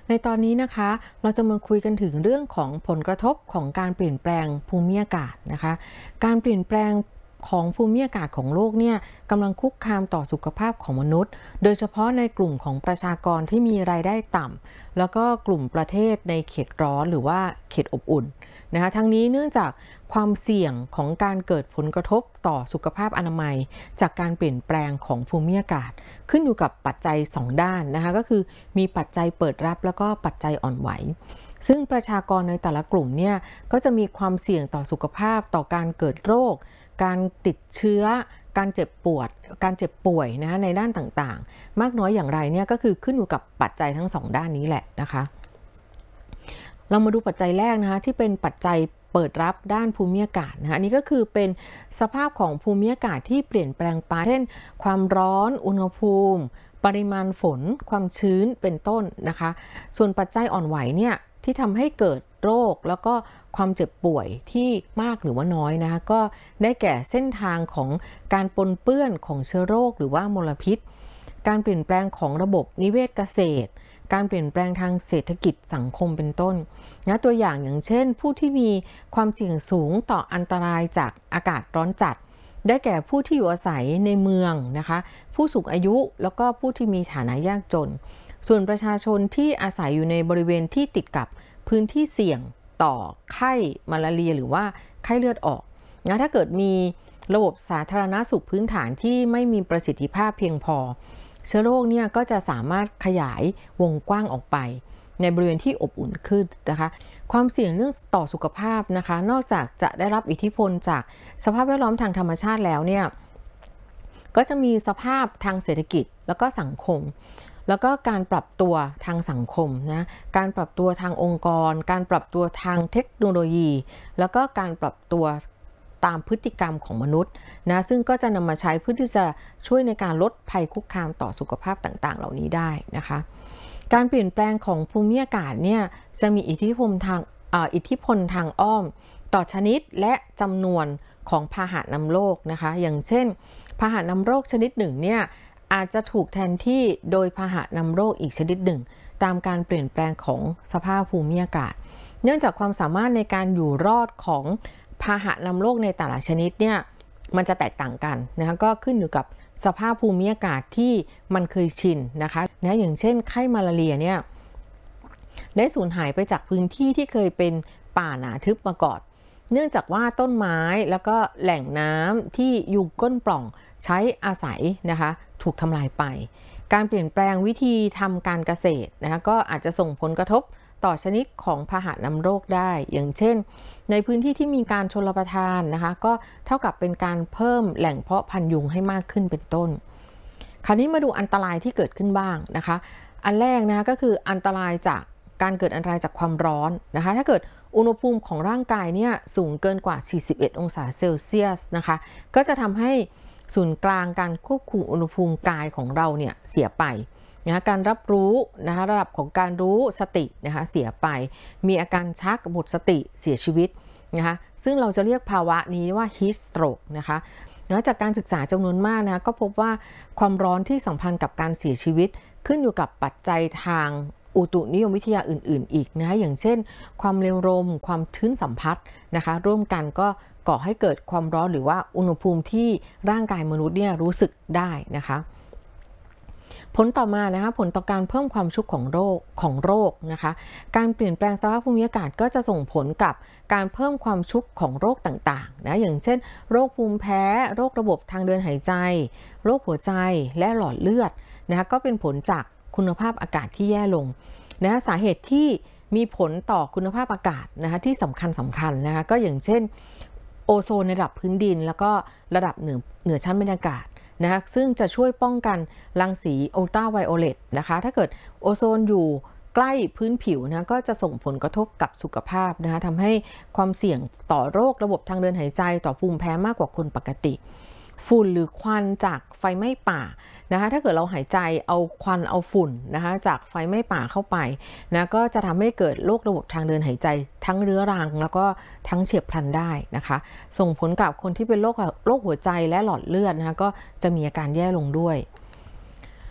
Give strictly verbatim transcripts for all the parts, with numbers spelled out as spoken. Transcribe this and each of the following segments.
ในตอนนี้นะคะเราจะมาคุยกันถึงเรื่องของผลกระทบของการเปลี่ยนแปลงภูมิอากาศนะคะการเปลี่ยนแปลงของภูมิอากาศของโลกเนี่ยกำลังคุกคามต่อสุขภาพของมนุษย์โดยเฉพาะในกลุ่มของประชากรที่มีรายได้ต่ำแล้วก็กลุ่มประเทศในเขตร้อนหรือว่าเขตอบอุ่นนะคะทั้งนี้เนื่องจากความเสี่ยงของการเกิดผลกระทบต่อสุขภาพอนามัยจากการเปลี่ยนแปลงของภูมิอากาศขึ้นอยู่กับปัจจัยสองด้านนะคะก็คือมีปัจจัยเปิดรับแล้วก็ปัจจัยอ่อนไหวซึ่งประชากรในแต่ละกลุ่มเนี่ยก็จะมีความเสี่ยงต่อสุขภาพต่อการเกิดโรคการติดเชื้อการเจ็บปวดการเจ็บป่วยนะคะในด้านต่างๆมากน้อยอย่างไรเนี่ยก็คือขึ้นอยู่กับปัจจัยทั้งสองด้านนี้แหละนะคะเรามาดูปัจจัยแรกนะคะที่เป็นปัจจัยเปิดรับด้านภูมิอากาศนะคะอันนี้ก็คือเป็นสภาพของภูมิอากาศที่เปลี่ยนแปลงไปเช่นความร้อนอุณหภูมิปริมาณฝนความชื้นเป็นต้นนะคะส่วนปัจจัยอ่อนไหวเนี่ยที่ทำให้เกิดโรคแล้วก็ความเจ็บป่วยที่มากหรือว่าน้อยนะคะก็ได้แก่เส้นทางของการปนเปื้อนของเชื้อโรคหรือว่ามลพิษการเปลี่ยนแปลงของระบบนิเวศเกษตรการเปลี่ยนแปลงทางเศรษฐกิจสังคมเป็นต้นนะตัวอย่างอย่างเช่นผู้ที่มีความเสี่ยงสูงต่ออันตรายจากอากาศร้อนจัดได้แก่ผู้ที่อยู่อาศัยในเมืองนะคะผู้สูงอายุแล้วก็ผู้ที่มีฐานะยากจนส่วนประชาชนที่อาศัยอยู่ในบริเวณที่ติดกับพื้นที่เสี่ยงต่อไข้มาลาเรียหรือว่าไข้เลือดออกนะถ้าเกิดมีระบบสาธารณสุขพื้นฐานที่ไม่มีประสิทธิภาพเพียงพอเชื้อโรคเนี่ยก็จะสามารถขยายวงกว้างออกไปในบริเวณที่อบอุ่นขึ้นนะคะความเสี่ยงเรื่องต่อสุขภาพนะคะนอกจากจะได้รับอิทธิพลจากสภาพแวดล้อมทางธรรมชาติแล้วเนี่ยก็จะมีสภาพทางเศรษฐกิจแล้วก็สังคมแล้วก็การปรับตัวทางสังคมนะการปรับตัวทางองค์กรการปรับตัวทางเทคโนโลยีแล้วก็การปรับตัวตามพฤติกรรมของมนุษย์นะซึ่งก็จะนำมาใช้เพื่อที่จะช่วยในการลดภัยคุกคามต่อสุขภาพต่างๆเหล่านี้ได้นะคะการเปลี่ยนแปลงของภูมิอากาศเนี่ยจะมีอิทธิพลทางอิทธิพลทางอ้อมต่อชนิดและจำนวนของพาหะนำโรคนะคะอย่างเช่นพาหะนำโรคชนิดหนึ่งเนี่ยอาจจะถูกแทนที่โดยพาหะนำโรคอีกชนิดหนึ่งตามการเปลี่ยนแปลงของสภาพภูมิอากาศเนื่องจากความสามารถในการอยู่รอดของพาหะนำโรคในแต่ละชนิดเนี่ยมันจะแตกต่างกันนะคะก็ขึ้นอยู่กับสภาพภูมิอากาศที่มันเคยชินนะคะนะอย่างเช่นไข้มาลาเรียเนี่ยได้สูญหายไปจากพื้นที่ที่เคยเป็นป่าหนาทึบมาก่อนเนื่องจากว่าต้นไม้แล้วก็แหล่งน้ำที่อยู่ก้นปล่องใช้อาศัยนะคะถูกทำลายไปการเปลี่ยนแปลงวิธีทำการเกษตรนะคะก็อาจจะส่งผลกระทบต่อชนิดของพาหะนำโรคได้อย่างเช่นในพื้นที่ที่มีการชลประทานนะคะก็เท่ากับเป็นการเพิ่มแหล่งเพาะพันธุ์ยุงให้มากขึ้นเป็นต้นคราวนี้มาดูอันตรายที่เกิดขึ้นบ้างนะคะอันแรกนะคะก็คืออันตรายจากการเกิดอันตรายจากความร้อนนะคะถ้าเกิดอุณหภูมิของร่างกายเนี่ยสูงเกินกว่าสี่สิบเอ็ดองศาเซลเซียสนะคะก็จะทำให้ศูนย์กลางการควบคุมอุณหภูมิกายของเราเนี่ยเสียไปนะการรับรู้นะคะระดับของการรู้สตินะคะเสียไปมีอาการชักหมดสติเสียชีวิตนะคะซึ่งเราจะเรียกภาวะนี้ว่า heat stroke นะคะนอกจากการศึกษาจำนวนมากนะคะก็พบว่าความร้อนที่สัมพันธ์กับการเสียชีวิตขึ้นอยู่กับปัจจัยทางอุตุนิยมวิทยาอื่นๆอีกนะคะอย่างเช่นความเร็วลมความชื้นสัมผัสนะคะร่วมกันก็ก่อให้เกิดความร้อนหรือว่าอุณหภูมิที่ร่างกายมนุษย์เนี่ยรู้สึกได้นะคะผลต่อมานะคะผลต่อการเพิ่มความชุกของโรคของโรคนะคะการเปลี่ยนแปลงสภาพภูมิอากาศก็จะส่งผลกับการเพิ่มความชุกของโรคต่างๆนะอย่างเช่นโรคภูมิแพ้โรคระบบทางเดินหายใจโรคหัวใจและหลอดเลือดนะคะก็เป็นผลจากคุณภาพอากาศที่แย่ลงนะสาเหตุที่มีผลต่อคุณภาพอากาศนะคะที่สำคัญสำคัญนะคะก็อย่างเช่นโอโซนในระดับพื้นดินแล้วก็ระดับเหนือเหนือชั้นบรรยากาศนะคะซึ่งจะช่วยป้องกันรังสีอัลตราไวโอเลตนะคะถ้าเกิดโอโซนอยู่ใกล้พื้นผิวนะก็จะส่งผลกระทบกับสุขภาพนะคะทำให้ความเสี่ยงต่อโรคระบบทางเดินหายใจต่อภูมิแพ้มากกว่าคนปกติฝุ่นหรือควันจากไฟไหม้ป่านะคะถ้าเกิดเราหายใจเอาควันเอาฝุ่นนะคะจากไฟไหม้ป่าเข้าไปนะก็จะทำให้เกิดโรคระบบทางเดินหายใจทั้งเรื้อรังแล้วก็ทั้งเฉียบพลันได้นะคะส่งผลกับคนที่เป็นโรคโรคหัวใจและหลอดเลือดนะคะก็จะมีอาการแย่ลงด้วย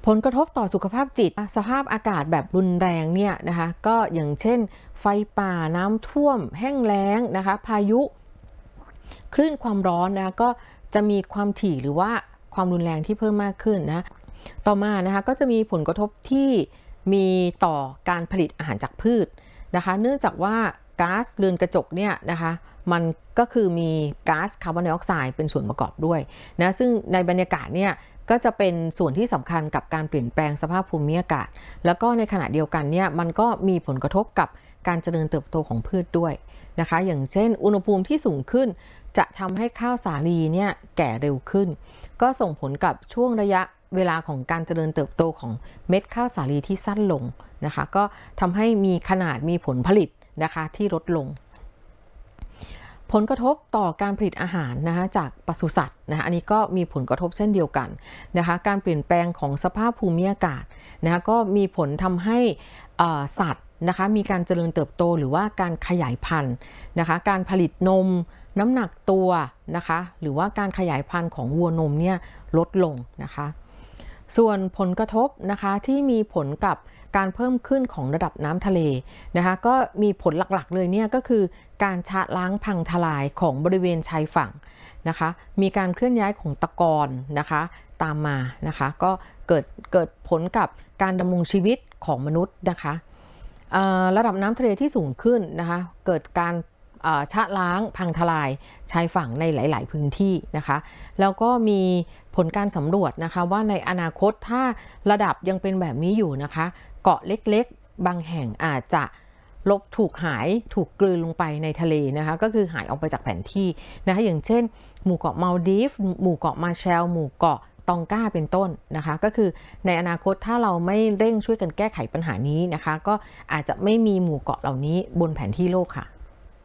ผลกระทบต่อสุขภาพจิตสภาพอากาศแบบรุนแรงเนี่ยนะคะก็อย่างเช่นไฟป่าน้ำท่วมแห้งแล้งนะคะพายุคลื่นความร้อนนะก็จะมีความถี่หรือว่าความรุนแรงที่เพิ่มมากขึ้นนะต่อมานะคะก็จะมีผลกระทบที่มีต่อการผลิตอาหารจากพืชนะคะเนื่องจากว่าก๊าซเรือนกระจกเนี่ยนะคะมันก็คือมีก๊าซคาร์บอนไดออกไซด์เป็นส่วนประกอบด้วยนะซึ่งในบรรยากาศเนี่ยก็จะเป็นส่วนที่สำคัญกับการเปลี่ยนแปลงสภาพภูมิอากาศแล้วก็ในขณะเดียวกันเนี่ยมันก็มีผลกระทบกับการเจริญเติบโตของพืชด้วยนะคะอย่างเช่นอุณหภูมิที่สูงขึ้นจะทำให้ข้าวสาลีเนี่ยแก่เร็วขึ้นก็ส่งผลกับช่วงระยะเวลาของการเจริญเติบโตของเม็ดข้าวสาลีที่สั้นลงนะคะก็ทำให้มีขนาดมีผลผลิตนะคะที่ลดลงผลกระทบต่อการผลิตอาหารนะคะจากปศุสัตว์นะคะอันนี้ก็มีผลกระทบเช่นเดียวกันนะคะการเปลี่ยนแปลงของสภาพภูมิอากาศนะคะก็มีผลทำให้สัตว์นะคะมีการเจริญเติบโตหรือว่าการขยายพันธุ์นะคะการผลิตนมน้ำหนักตัวนะคะหรือว่าการขยายพันธุ์ของวัวนมเนี่ยลดลงนะคะส่วนผลกระทบนะคะที่มีผลกับการเพิ่มขึ้นของระดับน้ำทะเลนะคะก็มีผลหลักๆเลยเนี่ยก็คือการชะล้างพังทลายของบริเวณชายฝั่งนะคะมีการเคลื่อนย้ายของตะกอนนะคะตามมานะคะก็เกิดเกิดผลกับการดำรงชีวิตของมนุษย์นะคะระดับน้ำทะเลที่สูงขึ้นนะคะเกิดการชะล้างพังทลายชายฝั่งในหลายๆพื้นที่นะคะแล้วก็มีผลการสำรวจนะคะว่าในอนาคตถ้าระดับยังเป็นแบบนี้อยู่นะคะเกาะเล็กๆบางแห่งอาจจะลบถูกหายถูกกลืนลงไปในทะเลนะคะก็คือหายออกไปจากแผนที่นะคะอย่างเช่นหมู่เกาะมัลดีฟหมู่เกาะมาร์แชลหมู่เกาะตองกาเป็นต้นนะคะก็คือในอนาคตถ้าเราไม่เร่งช่วยกันแก้ไขปัญหานี้นะคะก็อาจจะไม่มีหมู่เกาะเหล่านี้บนแผนที่โลกค่ะ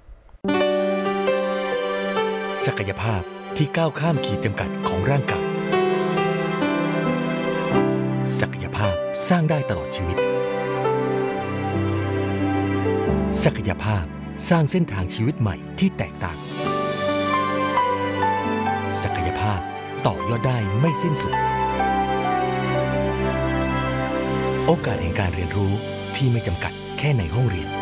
ศักยภาพที่ก้าวข้ามขีดจำกัดของร่างกายศักยภาพสร้างได้ตลอดชีวิตศักยภาพสร้างเส้นทางชีวิตใหม่ที่แตกต่างศักยภาพต่อยอดได้ไม่สิ้นสุดโอกาสแห่งการเรียนรู้ที่ไม่จำกัดแค่ในห้องเรียน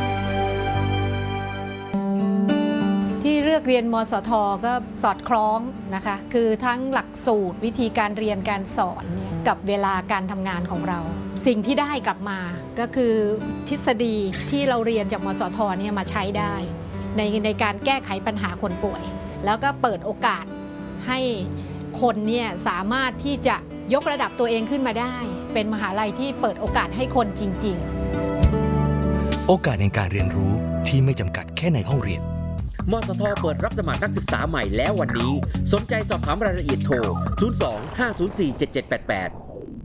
ที่เลือกเรียนมสท.ก็สอดคล้องนะคะคือทั้งหลักสูตรวิธีการเรียนการสอนเนี่ยกับเวลาการทำงานของเราสิ่งที่ได้กลับมาก็คือทฤษฎีที่เราเรียนจากมสท.เนี่ยมาใช้ได้ในในการแก้ไขปัญหาคนป่วยแล้วก็เปิดโอกาสให้คนเนี่ยสามารถที่จะยกระดับตัวเองขึ้นมาได้เป็นมหาลัยที่เปิดโอกาสให้คนจริงๆโอกาสในการเรียนรู้ที่ไม่จำกัดแค่ในห้องเรียนมสท.เปิดรับสมัครนักศึกษาใหม่แล้ววันนี้สนใจสอบถามรายละเอียดโทร ศูนย์ สอง ห้า ศูนย์ สี่ เจ็ด เจ็ด แปด แปด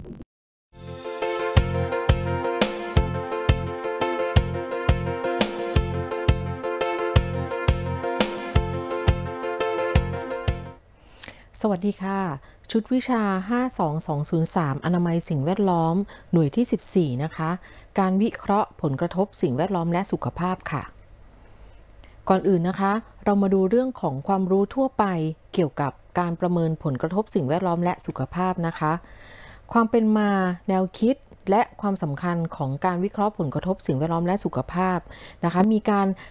สวัสดีค่ะชุดวิชาห้าสองสองศูนย์สามอนามัยสิ่งแวดล้อมหน่วยที่สิบสี่นะคะการวิเคราะห์ผลกระทบสิ่งแวดล้อมและสุขภาพค่ะก่อนอื่นนะคะเรามาดูเรื่องของความรู้ทั่วไปเกี่ยวกับการประเมินผลกระทบสิ่งแวดล้อมและสุขภาพนะคะความเป็นมาแนวคิดและความสำคัญของการวิเคราะห์ผลกระทบสิ่งแวดล้อมและสุขภาพนะคะมีการ